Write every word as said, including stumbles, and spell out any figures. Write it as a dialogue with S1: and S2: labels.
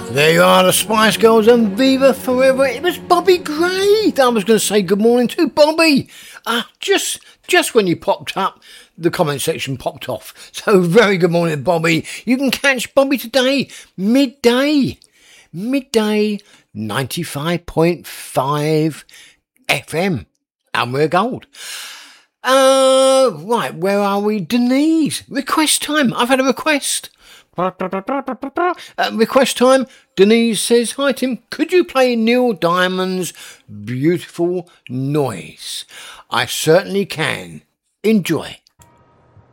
S1: There you are, the Spice Girls and Viva Forever. It was Bobby Gray that I was going to say good morning to. Bobby, uh, just just when you popped up, the comment section popped off. So very good morning, Bobby. You can catch Bobby today, midday. Midday, ninety-five point five F M. And we're gold. Uh, right, where are we? Denise, request time. I've had a request. Uh, request time. Denise says, hi Tim, could you play Neil Diamond's Beautiful Noise? I certainly can. Enjoy.